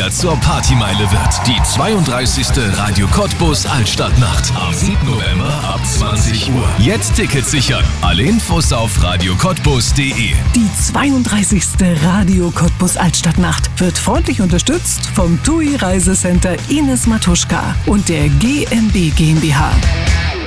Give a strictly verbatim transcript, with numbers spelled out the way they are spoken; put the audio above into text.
wieder zur Partymeile wird. Die zweiunddreißigste Radio Cottbus Altstadtnacht. Am siebten November ab zwanzig Uhr. Jetzt Tickets sichern. Alle Infos auf radio cottbus punkt de. Die zweiunddreißigste Radio Cottbus Altstadtnacht wird freundlich unterstützt vom T U I Reisecenter Ines Matuschka und der G M B GmbH.